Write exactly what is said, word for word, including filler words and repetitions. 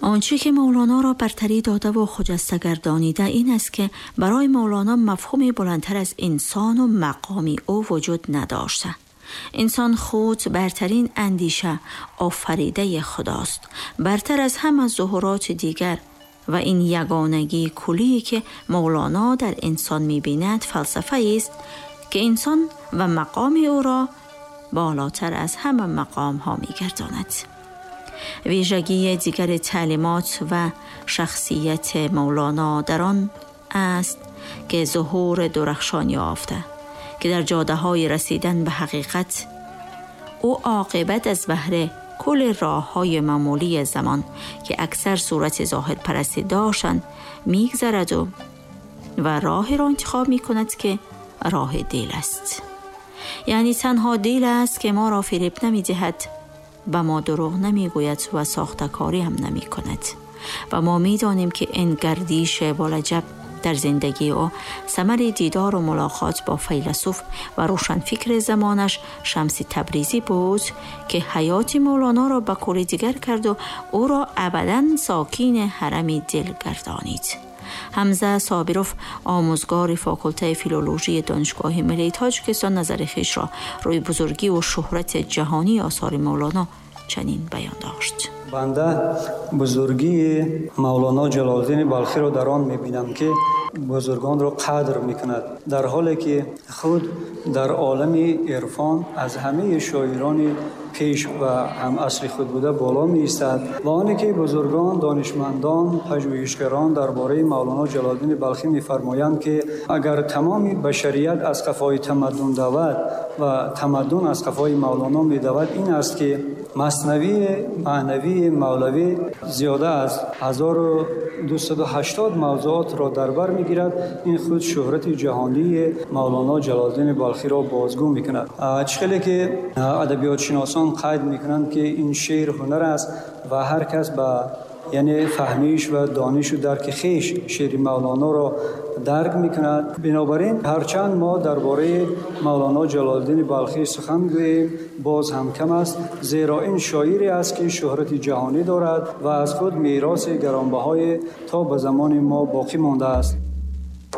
آنچه که مولانا را برتری داده و خجسته گردانیده این است که برای مولانا مفهومی بلندتر از انسان و مقامی او وجود نداشته. انسان خود برترین اندیشه آفریده خداست، برتر از همه ظهورات دیگر، و این یگانگی کلی که مولانا در انسان می‌بیند فلسفه است که انسان و مقام او را بالاتر از همه مقام ها می‌گرداند. ویژگی دیگر تعلیمات و شخصیت مولانا در آن است که ظهور درخشان یافته که در جاده های رسیدن به حقیقت او عاقبت از بهره کل راه های معمولی زمان که اکثر صورت زاهد پرستی داشتند میگذرد و و راه را انتخاب می کند که راه دل است. یعنی تنها دل است که ما را فریب نمی دهد، به ما دروغ نمی گوید و ساختکاری هم نمی کند و ما می دانیم که این گردش بولجب در زندگی او ثمر دیدار و ملاقات با فیلسوف و روشنفکر زمانش شمس تبریزی بود که حیات مولانا را به کلی دیگر کرد و او را ابداً ساکین حرم دل گردانید. حمزه صابروف، آموزگار فاکولته فیلولوژی دانشگاه ملی تاجیکستان، نظر خویش را روی بزرگی و شهرت جهانی آثار مولانا چنین بیان داشت: بنده بزرگی مولانا جلال الدین بلخی را در آن می‌بینم که بزرگان را قدر می‌کند، در حالی که خود در عالم عرفان از همه شاعران پیش و هم اصل خود بوده بالا می‌ایستد و آنی که بزرگان دانشمندان پژوهشگران درباره مولانا جلال الدین بلخی می‌فرمایند که اگر تمام بشریت از قفای تمدن دود و تمدن از قفای مولانا می‌دود، این است که مثنوی معنوی مولوی زیاده از هزار و دویست و هشتاد موضوعات را در بر می‌گیرد. این خود شهرت جهانی مولانا جلال الدین بلخی را بازگو می‌کند. چخیلی که ادبیات شناسان قید می‌کنند که این شعر هنر است و هر کس به یعنی فهمیش و دانش و درک خیش شعر مولانا را درک می‌کند. بنابراین هرچند ما درباره مولانا جلال الدین بلخی سخن گوییم باز هم کم است، زیرا این شاعری است که شهرت جهانی دارد و از خود میراث گرانبهای تا به زمان ما باقی مانده است.